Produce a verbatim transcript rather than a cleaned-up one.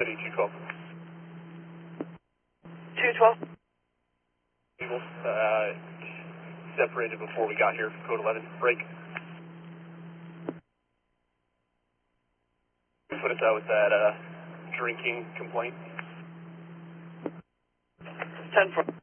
City two twelve. two twelve. Eagle, uh, separated before we got here, code eleven, break. Put us out with that, uh, drinking complaint. ten four.